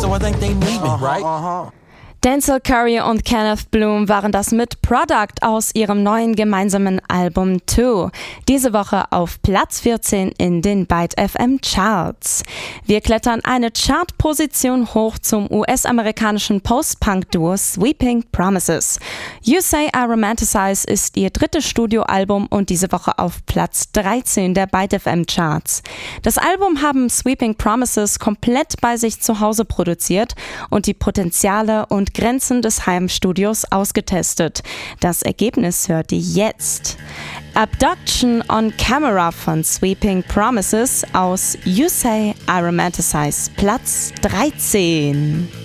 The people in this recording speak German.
so I think they need me, right? Denzel Curry und Kenneth Bloom waren das mit Product aus ihrem neuen gemeinsamen Album 2. Diese Woche auf Platz 14 in den Byte FM Charts. Wir klettern eine Chartposition hoch zum US-amerikanischen Post-Punk-Duo Sweeping Promises. You Say I Romanticize ist ihr drittes Studioalbum und diese Woche auf Platz 13 der Byte FM Charts. Das Album haben Sweeping Promises komplett bei sich zu Hause produziert und die Potenziale und Grenzen des Heimstudios ausgetestet. Das Ergebnis hört ihr jetzt. Abduction on Camera von Sweeping Promises aus You Say I Romanticize, Platz 13.